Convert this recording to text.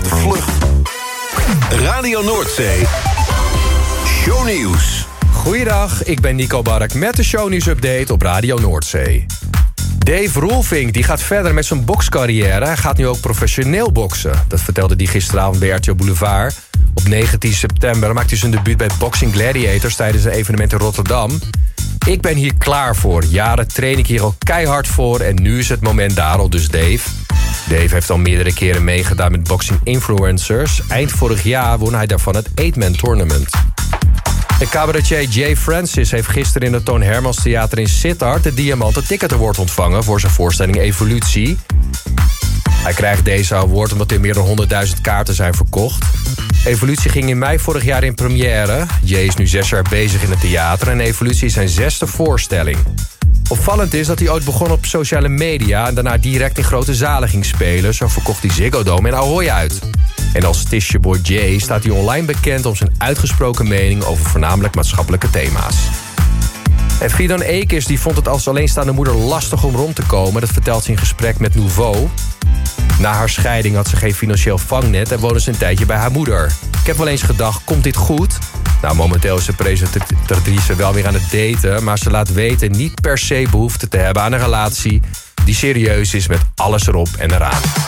Vlucht. Radio Noordzee. Shownieuws. Goeiedag, ik ben Nico Bark met de Shownieuws-update op Radio Noordzee. Dave Roelvink die gaat verder met zijn bokscarrière. Hij gaat nu ook professioneel boksen. Dat vertelde hij gisteravond bij RTL Boulevard. Op 19 september maakt hij zijn debuut bij Boxing Gladiators tijdens een evenement in Rotterdam. Ik ben hier klaar voor. Jaren train ik hier al keihard voor en nu is het moment daar al, dus Dave. Dave heeft al meerdere keren meegedaan met boxing influencers. Eind vorig jaar won hij daarvan het 8-man tournament. De cabaretier Jay Francis heeft gisteren in het Toon Hermans Theater in Sittard de Diamanten Ticket Award ontvangen voor zijn voorstelling Evolutie. Hij krijgt deze award omdat er meer dan 100.000 kaarten zijn verkocht. Evolutie ging in mei vorig jaar in première. Jay is nu 6 jaar bezig in het theater en Evolutie is zijn 6e voorstelling. Opvallend is dat hij ooit begon op sociale media en daarna direct in grote zalen ging spelen. Zo verkocht hij Ziggo Dome en Ahoy uit. En als Tishboy Jay staat hij online bekend om zijn uitgesproken mening over voornamelijk maatschappelijke thema's. En Fidan Ekers die vond het als alleenstaande moeder lastig om rond te komen. Dat vertelt ze in gesprek met Nouveau. Na haar scheiding had ze geen financieel vangnet en woonde ze een tijdje bij haar moeder. Ik heb wel eens gedacht, komt dit goed? Nou, momenteel is de presentatrice wel weer aan het daten, maar ze laat weten niet per se behoefte te hebben aan een relatie die serieus is met alles erop en eraan.